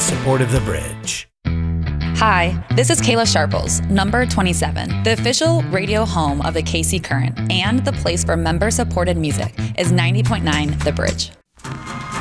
support of The Bridge. Hi, this is Kayla Sharples, number 27. The official radio home of the KC Current and the place for member-supported music is 90.9 The Bridge.